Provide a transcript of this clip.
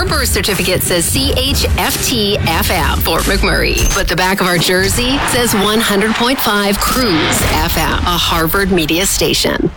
birth certificate says CHFT FM, Fort McMurray. But the back of our jersey says 100.5 Cruise FM, a Harvard media station.